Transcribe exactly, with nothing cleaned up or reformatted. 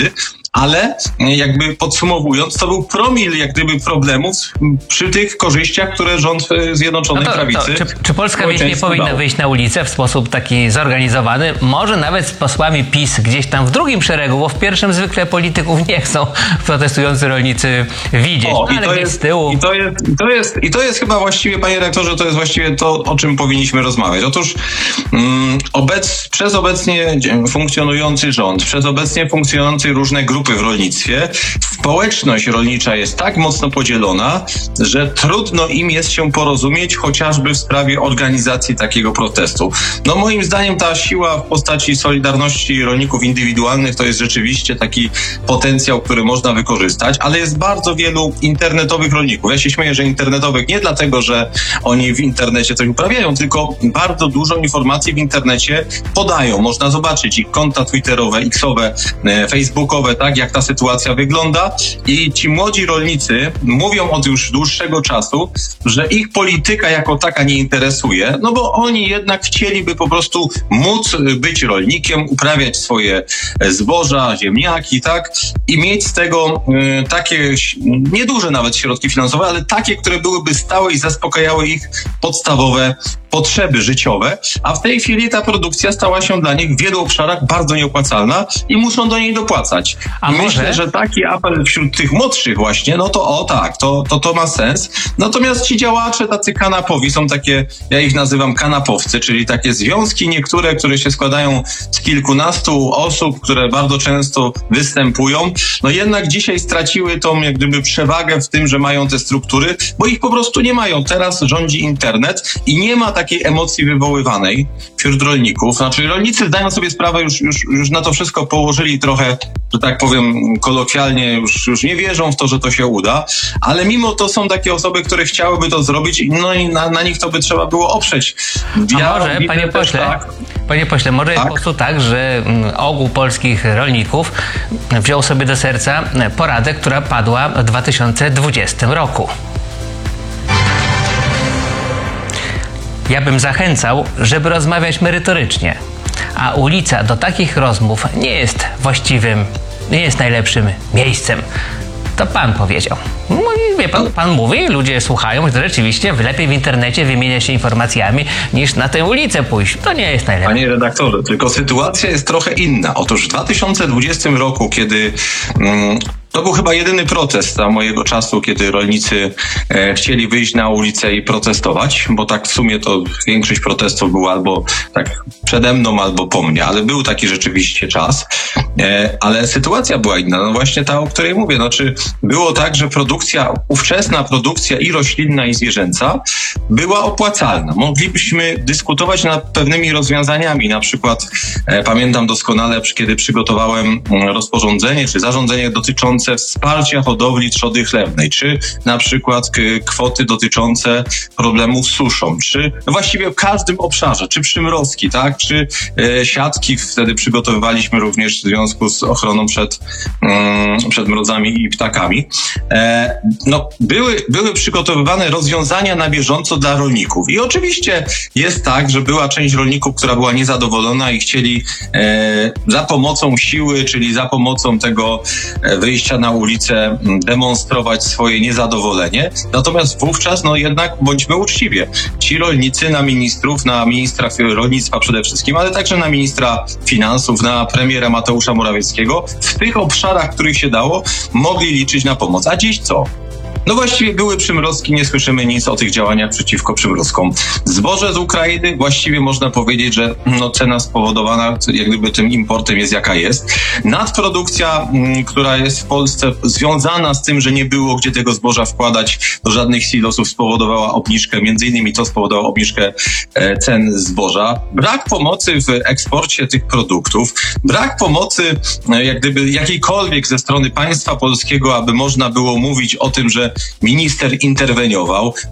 błędy, ale jakby podsumowując, to był promil jak gdyby problemów przy tych korzyściach, które rząd Zjednoczonej no to, Prawicy... To, czy, czy polska wieś nie powinna dało. wyjść na ulicę w sposób taki zorganizowany? Może nawet z posłami PiS gdzieś tam w drugim szeregu, bo w pierwszym zwykle polityków nie chcą protestujący rolnicy widzieć, O, no, ale i to gdzieś jest, z tyłu. I to, jest, i, to jest, I to jest chyba właściwie, panie rektorze, to jest właściwie to, o czym powinniśmy rozmawiać. Otóż mm, obec, przez obecnie funkcjonujący rząd, przez obecnie funkcjonujące różne grupy w rolnictwie, społeczność rolnicza jest tak mocno podzielona, że trudno im jest się porozumieć chociażby w sprawie organizacji takiego protestu. No moim zdaniem ta siła w postaci solidarności rolników indywidualnych to jest rzeczywiście taki potencjał, który można wykorzystać, ale jest bardzo wielu internetowych rolników. Ja się śmieję, że internetowych nie dlatego, że oni w internecie coś uprawiają, tylko bardzo dużo informacji w internecie podają. Można zobaczyć ich konta twitterowe, xowe, facebookowe, tak jak ta sytuacja wygląda i ci młodzi rolnicy mówią od już dłuższego czasu, że ich polityka jako taka nie interesuje, no bo oni jednak chcieliby po prostu móc być rolnikiem, uprawiać swoje zboża, ziemniaki, tak, i mieć z tego y, takie nieduże nawet środki finansowe, ale takie, które byłyby stałe i zaspokajały ich podstawowe potrzeby życiowe, a w tej chwili ta produkcja stała się dla nich w wielu obszarach bardzo nieopłacalna i muszą do niej dopłacać. A Myślę, może? że taki apel wśród tych młodszych właśnie, no to o tak, to, to, to ma sens. Natomiast ci działacze tacy kanapowi są takie, ja ich nazywam kanapowcy, czyli takie związki niektóre, które się składają z kilkunastu osób, które bardzo często występują, no jednak dzisiaj straciły tą jak gdyby przewagę w tym, że mają te struktury, bo ich po prostu nie mają. Teraz rządzi internet i nie ma takiej emocji wywoływanej wśród rolników. Znaczy rolnicy zdają sobie sprawę, już, już, już na to wszystko położyli trochę, że tak powiem kolokwialnie, już, już nie wierzą w to, że to się uda, ale mimo to są takie osoby, które chciałyby to zrobić, no i na, na nich to by trzeba było oprzeć. Ja A może, panie pośle, tak, panie pośle, może jest tak? po prostu tak, że mm, ogół polskich rolników wziął sobie do serca poradę, która padła w dwa tysiące dwudziestym roku. Ja bym zachęcał, żeby rozmawiać merytorycznie, a ulica do takich rozmów nie jest właściwym, nie jest najlepszym miejscem. To pan powiedział. No i wie pan, pan mówi, ludzie słuchają, że rzeczywiście lepiej w internecie wymienia się informacjami niż na tę ulicę pójść. To nie jest najlepiej. Panie redaktorze, tylko sytuacja jest trochę inna. Otóż w dwa tysiące dwudziestym roku, kiedy mm, to był chyba jedyny protest za mojego czasu, kiedy rolnicy e, chcieli wyjść na ulicę i protestować, bo tak w sumie to większość protestów była albo tak przede mną, albo po mnie, ale był taki rzeczywiście czas. E, ale sytuacja była inna, no właśnie ta, o której mówię. Znaczy było tak, że produkcja, ówczesna produkcja i roślinna, i zwierzęca była opłacalna. Moglibyśmy dyskutować nad pewnymi rozwiązaniami, na przykład e, pamiętam doskonale, kiedy przygotowałem rozporządzenie czy zarządzenie dotyczące wsparcia hodowli trzody chlewnej, czy na przykład k- kwoty dotyczące problemów z suszą, czy właściwie w każdym obszarze, czy przymrozki, tak, czy e, siatki wtedy przygotowywaliśmy również w związku z ochroną przed, mm, przed mrozami i ptakami. E, no, były, były przygotowywane rozwiązania na bieżąco dla rolników i oczywiście jest tak, że była część rolników, która była niezadowolona i chcieli e, za pomocą siły, czyli za pomocą tego e, wyjścia na ulicę demonstrować swoje niezadowolenie. Natomiast wówczas, no jednak bądźmy uczciwie. Ci rolnicy na ministrów, na ministra rolnictwa przede wszystkim, ale także na ministra finansów, na premiera Mateusza Morawieckiego, w tych obszarach, których się dało, mogli liczyć na pomoc. A dziś co? No właściwie były przymrozki, nie słyszymy nic o tych działaniach przeciwko przymrozkom. Zboże z Ukrainy, właściwie można powiedzieć, że no, cena spowodowana jak gdyby tym importem jest jaka jest. Nadprodukcja, m, która jest w Polsce związana z tym, że nie było gdzie tego zboża wkładać do żadnych silosów, spowodowała obniżkę, między innymi to spowodowało obniżkę e, cen zboża. Brak pomocy w eksporcie tych produktów, brak pomocy e, jak gdyby jakiejkolwiek ze strony państwa polskiego, aby można było mówić o tym, że minister interweniował.